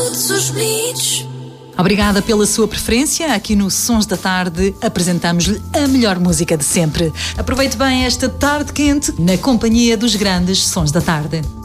Obrigada pela sua preferência. Aqui no Sons da Tarde apresentamos-lhe a melhor música de sempre. Aproveite bem esta tarde quente na companhia dos grandes Sons da Tarde.